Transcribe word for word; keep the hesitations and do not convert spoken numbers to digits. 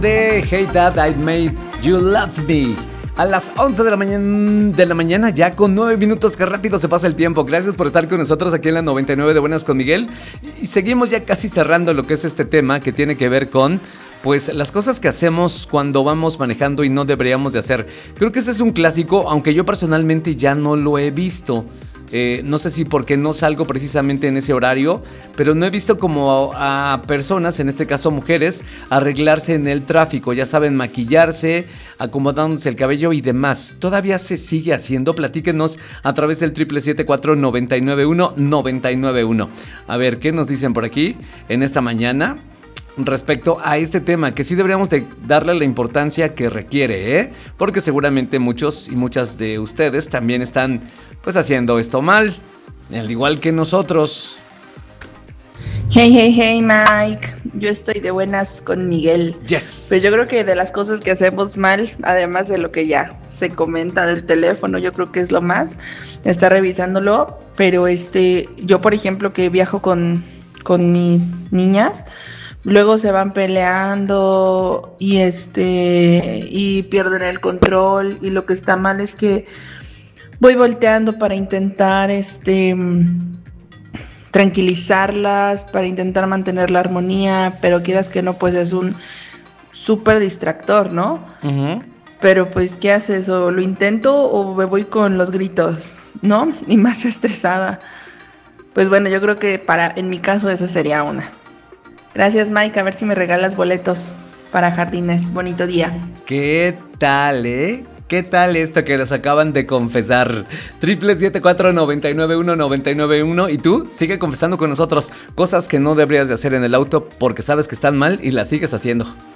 De Hey Dad, I Made You Love Me. A las once de la mañana, de la mañana ya con nueve minutos, que rápido se pasa el tiempo. Gracias por estar con nosotros aquí en la noventa y nueve de Buenas con Miguel. Y seguimos ya casi cerrando lo que es este tema que tiene que ver con, pues, las cosas que hacemos cuando vamos manejando y no deberíamos de hacer. Creo que ese es un clásico, aunque yo personalmente ya no lo he visto. Eh, no sé si porque no salgo precisamente en ese horario, pero no he visto como a, a personas, en este caso mujeres, arreglarse en el tráfico. Ya saben, maquillarse, acomodándose el cabello y demás. ¿Todavía se sigue haciendo? Platíquenos a través del siete siete siete cuatro nueve nueve uno nueve nueve uno. A ver, ¿qué nos dicen por aquí en esta mañana respecto a este tema, que sí deberíamos de darle la importancia que requiere, ¿eh? Porque seguramente muchos y muchas de ustedes también están, pues, haciendo esto mal, al igual que nosotros. Hey, hey, hey, Mike. Yo estoy de buenas con Miguel. Yes. Pues yo creo que de las cosas que hacemos mal, además de lo que ya se comenta del teléfono, yo creo que es lo más, está revisándolo. Pero este, yo por ejemplo que viajo con, con mis niñas, luego se van peleando y este y pierden el control, y lo que está mal es que voy volteando para intentar este tranquilizarlas, para intentar mantener la armonía, pero quieras que no, pues es un súper distractor, ¿no? Uh-huh. Pero pues, ¿qué haces? O lo intento o me voy con los gritos, ¿no? Y más estresada. Pues bueno, yo creo que para, en mi caso, esa sería una. Gracias, Mike. A ver si me regalas boletos para jardines. Bonito día. ¿Qué tal, eh? ¿Qué tal esto que nos acaban de confesar? siete siete siete cuatro nueve nueve uno nueve nueve uno. Y tú, sigue confesando con nosotros cosas que no deberías de hacer en el auto porque sabes que están mal y las sigues haciendo.